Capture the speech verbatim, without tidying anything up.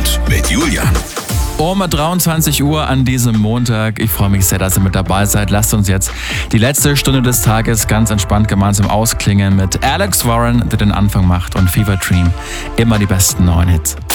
Abend mit Julian. Um dreiundzwanzig Uhr an diesem Montag. Ich freue mich sehr, dass ihr mit dabei seid. Lasst uns jetzt die letzte Stunde des Tages ganz entspannt gemeinsam ausklingen mit Alex Warren, der den Anfang macht, und Fever Dream. Immer die besten neuen Hits.